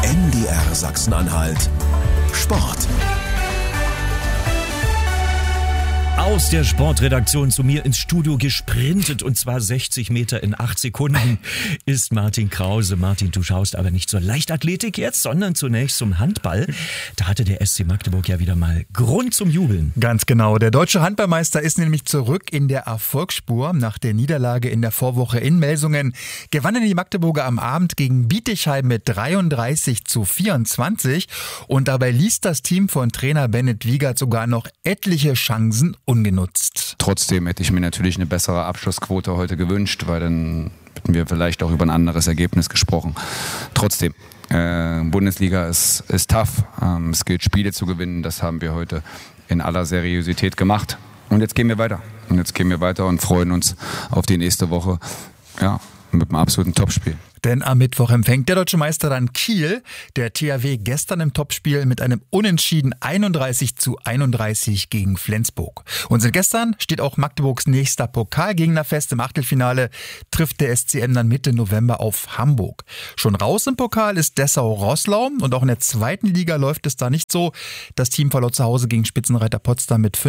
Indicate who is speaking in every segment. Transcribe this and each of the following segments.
Speaker 1: MDR Sachsen-Anhalt Sport.
Speaker 2: Aus der Sportredaktion zu mir ins Studio gesprintet, und zwar 60 Meter in 8 Sekunden, ist Martin Krause. Martin, du schaust aber nicht zur Leichtathletik jetzt, sondern zunächst zum Handball. Da hatte der SC Magdeburg ja wieder mal Grund zum Jubeln.
Speaker 3: Ganz genau. Der deutsche Handballmeister ist nämlich zurück in der Erfolgsspur. Nach der Niederlage in der Vorwoche in Melsungen gewannen die Magdeburger am Abend gegen Bietigheim mit 33-24. Und dabei ließ das Team von Trainer Bennett Wiegert sogar noch etliche Chancen ungenutzt.
Speaker 4: Trotzdem hätte ich mir natürlich eine bessere Abschlussquote heute gewünscht, weil dann hätten wir vielleicht auch über ein anderes Ergebnis gesprochen. Trotzdem, Bundesliga ist tough. Es gilt, Spiele zu gewinnen. Das haben wir heute in aller Seriosität gemacht. Und jetzt gehen wir weiter. Und freuen uns auf die nächste Woche. Ja, mit einem absoluten Topspiel.
Speaker 3: Denn am Mittwoch empfängt der deutsche Meister dann Kiel. Der THW gestern im Topspiel mit einem Unentschieden 31-31 gegen Flensburg. Und seit gestern steht auch Magdeburgs nächster Pokalgegner fest. Im Achtelfinale trifft der SCM dann Mitte November auf Hamburg. Schon raus im Pokal ist Dessau-Roßlau. Und auch in der zweiten Liga läuft es da nicht so. Das Team verlor zu Hause gegen Spitzenreiter Potsdam mit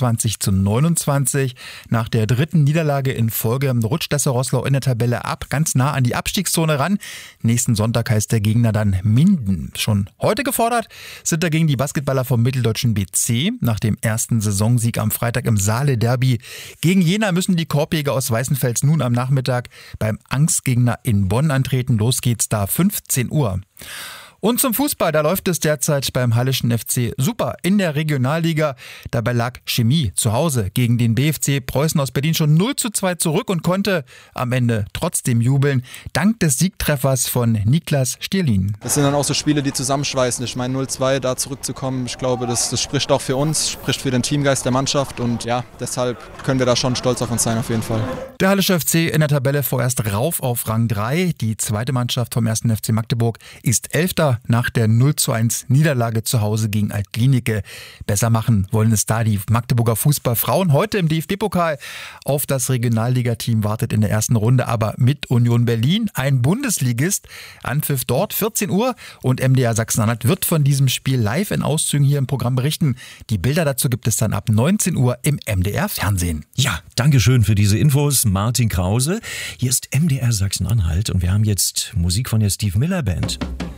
Speaker 3: 25-29. Nach der dritten Niederlage in Folge rutscht Dessau-Roßlau in der Tabelle ab, ganz nah an die Abstiegszone ran. Nächsten Sonntag heißt der Gegner dann Minden. Schon heute gefordert sind dagegen die Basketballer vom mitteldeutschen BC. Nach dem ersten Saisonsieg am Freitag im Saale-Derby gegen Jena müssen die Korbjäger aus Weißenfels nun am Nachmittag beim Angstgegner in Bonn antreten. Los geht's da 15 Uhr. Und zum Fußball, da läuft es derzeit beim Halleschen FC super in der Regionalliga. Dabei lag Chemie zu Hause gegen den BFC Preußen aus Berlin schon 0-2 zurück und konnte am Ende trotzdem jubeln, dank des Siegtreffers von Niklas Stierlin.
Speaker 5: Das sind dann auch so Spiele, die zusammenschweißen. Ich meine, 0-2 da zurückzukommen, ich glaube, das spricht auch für uns, spricht für den Teamgeist der Mannschaft. Und ja, deshalb können wir da schon stolz auf uns sein, auf jeden Fall.
Speaker 3: Der Hallische FC in der Tabelle vorerst rauf auf Rang 3. Die zweite Mannschaft vom 1. FC Magdeburg ist 11. nach der 0-1 Niederlage zu Hause gegen Alt-Glienicke. Besser machen wollen es da die Magdeburger Fußballfrauen. Heute im DFB-Pokal auf das Regionalligateam wartet in der ersten Runde aber mit Union Berlin ein Bundesligist. Anpfiff dort 14 Uhr und MDR Sachsen-Anhalt wird von diesem Spiel live in Auszügen hier im Programm berichten. Die Bilder dazu gibt es dann ab 19 Uhr im MDR Fernsehen.
Speaker 2: Ja, Dankeschön für diese Infos, Martin Krause. Hier ist MDR Sachsen-Anhalt und wir haben jetzt Musik von der Steve Miller Band.